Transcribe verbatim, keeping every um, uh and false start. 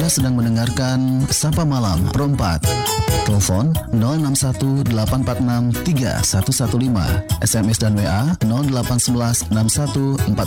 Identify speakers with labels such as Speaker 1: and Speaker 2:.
Speaker 1: sedang mendengarkan Sapa Malam Perempat. Telepon nol enam satu delapan empat enam tiga satu satu lima, S M S dan W A nol delapan satu satu enam satu empat